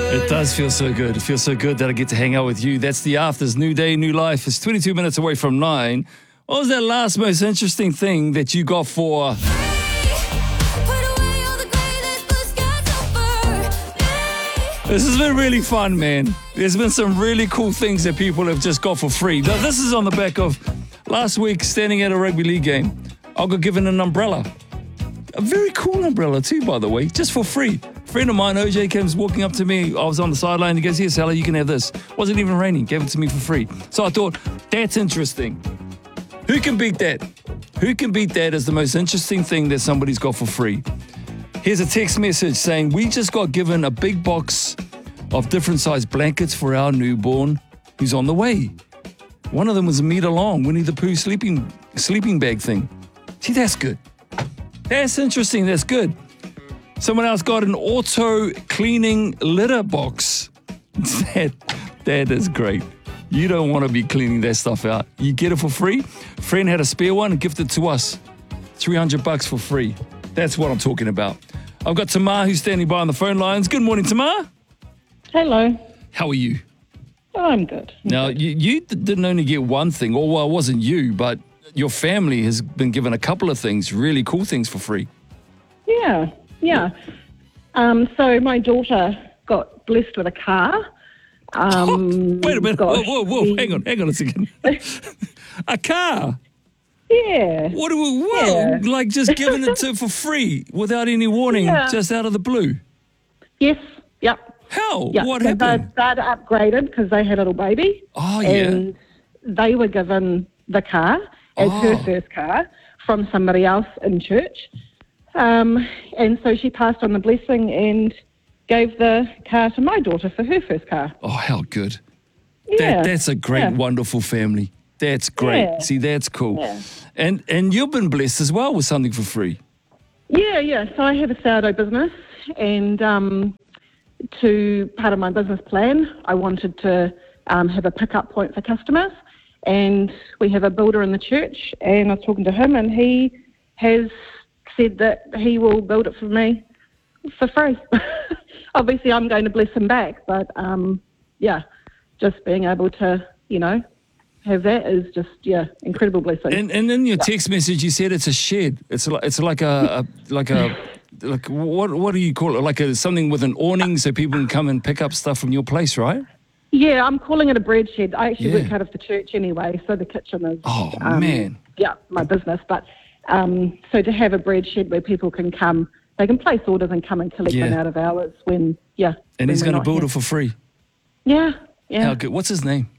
It does feel so good. It feels so good that I get to hang out with you. That's the Afters. New day, new life. It's 22 minutes away from 9. What was that last most interesting thing that you got for... This has been really fun, man. There's been some really cool things that people have just got for free. Now, this is on the back of last week standing at a rugby league game. I got given an umbrella. A very cool umbrella too, by the way, just for free. A friend of mine, OJ, comes walking up to me. I was on the sideline. He goes, "Here, Sally, you can have this." Wasn't even raining. Gave it to me for free. So I thought, that's interesting. Who can beat that? Who can beat that as the most interesting thing that somebody's got for free? Here's a text message saying, we just got given a big box of different size blankets for our newborn who's on the way. One of them was a meter long, Winnie the Pooh sleeping bag thing. See, that's good. That's interesting. That's good. Someone else got an auto cleaning litter box. That is great. You don't want to be cleaning that stuff out. You get it for free. Friend had a spare one and gifted it to us. $300 for free. That's what I'm talking about. I've got Tamar who's standing by on the phone lines. Good morning, Tamar. Hello. How are you? Oh, I'm good. Now, you didn't only get one thing, or well, it wasn't you, but your family has been given a couple of things, really cool things for free. Yeah. So my daughter got blessed with a car. Wait a minute. Whoa. Hang on a second. A car? Yeah. Whoa. Like just giving it to for free without any warning, just out of the blue? Yes. Yep. How? Yep. What so happened? They'd upgraded because they had a little baby. Oh, yeah. And they were given the car as her first car from somebody else in church. And so she passed on the blessing and gave the car to my daughter for her first car. Oh, how good. Yeah. That's a great, wonderful family. That's great. Yeah. See, that's cool. Yeah. And you've been blessed as well with something for free. Yeah. So I have a sourdough business, and to part of my business plan, I wanted to have a pickup point for customers. And we have a builder in the church, and I was talking to him, and he has said that he will build it for me for free. Obviously, I'm going to bless him back, but just being able to, have that is just, incredible blessing. And in your text message, you said it's a shed. It's like what do you call it? Like something with an awning so people can come and pick up stuff from your place, right? Yeah, I'm calling it a bread shed. I actually work out of the church anyway, so the kitchen is... Oh, man. Yeah, my business. But so to have a bread shed where people can come, they can place orders and come and collect them out of hours when, And he's going to build it for free? Yeah. How good. What's his name?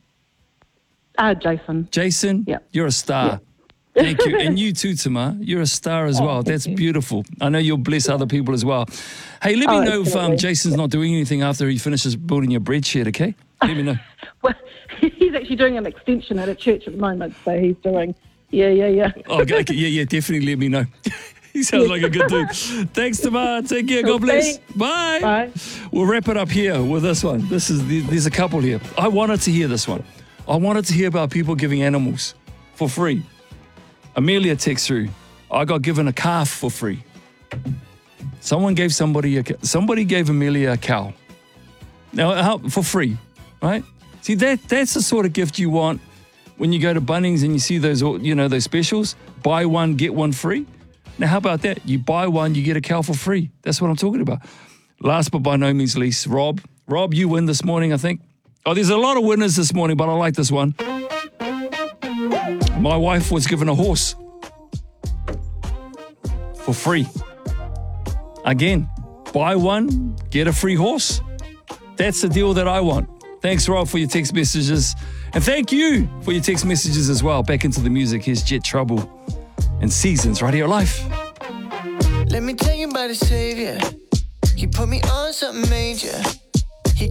Jason. Jason? Yeah. You're a star. Yeah. Thank you. And you too, Tamar. You're a star as well. That's beautiful. I know you'll bless other people as well. Hey, let me know if Jason's not doing anything after he finishes building your bread shed, okay? Let me know. Well, he's actually doing an extension at a church at the moment, so he's doing, yeah. Okay, yeah, definitely let me know. He sounds like a good dude. Thanks, Tamar. Take care. God bless. Bye. Bye. We'll wrap it up here with this one. There's a couple here. I wanted to hear this one. I wanted to hear about people giving animals for free. Amelia texts through, I got given a calf for free. Somebody gave Amelia a cow. Now, for free, right? See, that's the sort of gift you want when you go to Bunnings and you see those specials. Buy one, get one free. Now, how about that? You buy one, you get a cow for free. That's what I'm talking about. Last but by no means least, Rob. Rob, you win this morning, I think. Oh, there's a lot of winners this morning, but I like this one. My wife was given a horse for free. Again, buy one, get a free horse. That's the deal that I want. Thanks, Rob, for your text messages. And thank you for your text messages as well. Back into the music. Here's Jet Trouble and Seasons right here live. Let me tell you about a savior. He put me on something major.